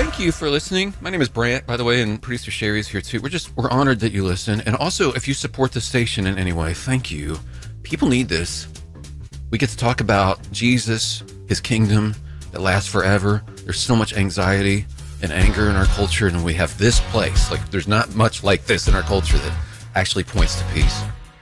Thank you for listening. My name is Brant, by the way, and producer Sherry is here too. We're honored that you listen. And also, if you support the station in any way, thank you. People need this. We get to talk about Jesus, his kingdom that lasts forever. There's so much anxiety and anger in our culture, and we have this place. Like, there's not much like this in our culture that actually points to peace.